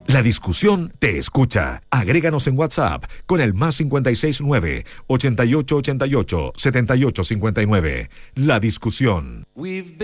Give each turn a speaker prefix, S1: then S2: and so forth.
S1: La discusión te escucha. Agréganos en WhatsApp con el +569 8888 7859. La discusión.